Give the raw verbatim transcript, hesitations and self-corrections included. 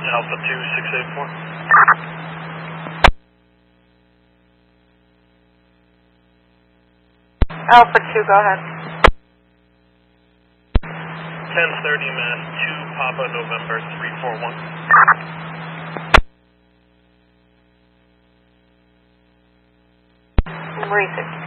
Alpha two six eight four. Alpha two, go ahead. ten thirty Mass two Papa November three four one. Research.